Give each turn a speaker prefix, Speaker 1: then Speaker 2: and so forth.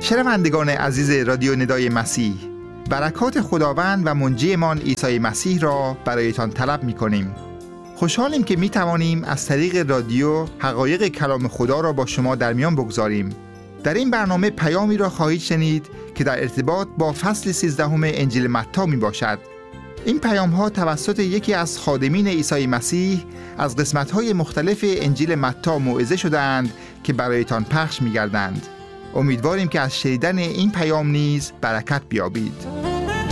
Speaker 1: شنوندگان عزیز رادیو ندای مسیح، برکات خداوند و منجیمان عیسی مسیح را برایتان طلب می‌کنیم. خوشحالیم که می‌توانیم از طریق رادیو حقایق کلام خدا را با شما در میان بگذاریم. در این برنامه پیامی را خواهید شنید که در ارتباط با فصل 13 انجیل متی میباشد. این پیام‌ها توسط یکی از خادمین عیسی مسیح از قسمت‌های مختلف انجیل متی موعظه شده‌اند که برایتان پخش می‌گردند. امیدواریم که از شنیدن این پیام نیز برکت بیابید.